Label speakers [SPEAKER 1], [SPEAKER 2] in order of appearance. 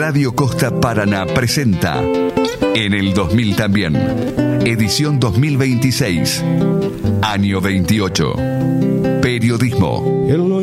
[SPEAKER 1] Radio Costa Paraná presenta En el 2000 también, edición 2026, año 28. Periodismo.